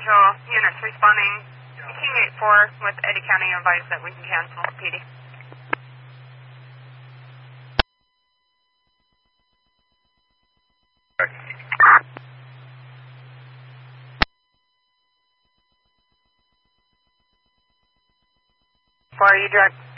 units responding. King 8-4 with Eddy County advised that we can cancel PD. For you direct